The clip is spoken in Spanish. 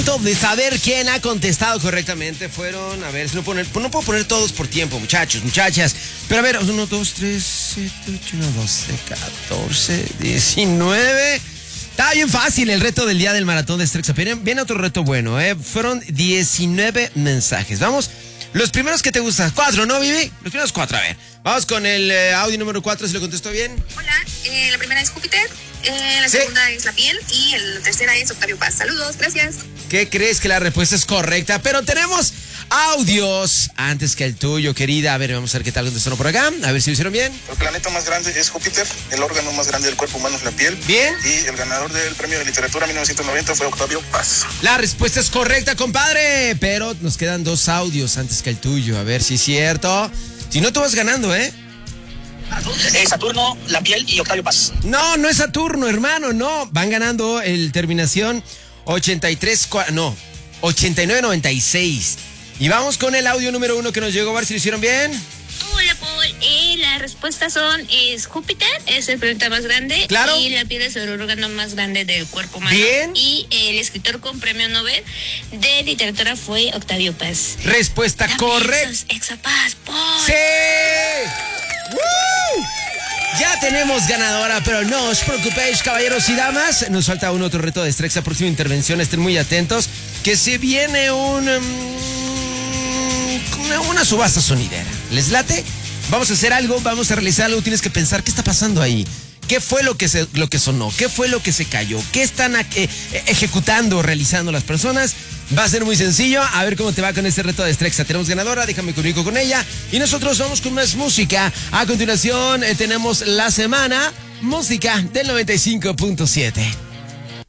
De saber quién ha contestado correctamente fueron, a ver, si no puedo poner todos por tiempo, muchachos, muchachas, pero a ver, 1, 2, 3, 7, 8, 9, 12, 14, 19. Está bien fácil el reto del día del maratón de Strexap. Viene otro reto bueno, fueron 19 mensajes. Vamos, los primeros que te gustan, 4, ¿no, Vivi? Los primeros 4, a ver. Vamos con el audio número 4, si lo contestó bien. Hola, la primera es Júpiter, la segunda es La Piel y la tercera es Octavio Paz. Saludos, gracias. ¿Qué crees? Que la respuesta es correcta, pero tenemos audios antes que el tuyo, querida. A ver, vamos a ver qué tal contestaron por acá. A ver si lo hicieron bien. El planeta más grande es Júpiter, el órgano más grande del cuerpo humano es la piel. Bien. Y el ganador del premio de literatura 1990 fue Octavio Paz. La respuesta es correcta, compadre, pero nos quedan 2 audios antes que el tuyo. A ver si es cierto. Si no, tú vas ganando, ¿eh? Saturno, La Piel y Octavio Paz. No, no es Saturno, hermano, no. Van ganando el terminación 8996. Y vamos con el audio número 1 que nos llegó, a ver si lo hicieron bien. Hola, Paul. Las respuestas es Júpiter, es el planeta más grande. Claro. Y la piel es el órgano más grande del cuerpo humano. Bien. Y el escritor con premio Nobel de literatura fue Octavio Paz. Respuesta correcta. Exapaz, Paul. ¡Sí! ¡Woo! Ya tenemos ganadora, pero no os preocupéis, caballeros y damas. Nos falta otro reto de Strexap, próxima intervención. Estén muy atentos, que se viene una subasta sonidera. ¿Les late? Vamos a hacer algo, vamos a realizar algo. Tienes que pensar, ¿qué está pasando ahí? ¿Qué fue lo que sonó? ¿Qué fue lo que se cayó? ¿Qué están ejecutando, realizando las personas? Va a ser muy sencillo. A ver cómo te va con este reto de Strexap. Tenemos ganadora, déjame comunico con ella. Y nosotros vamos con más música. A continuación tenemos la semana música del 95.7.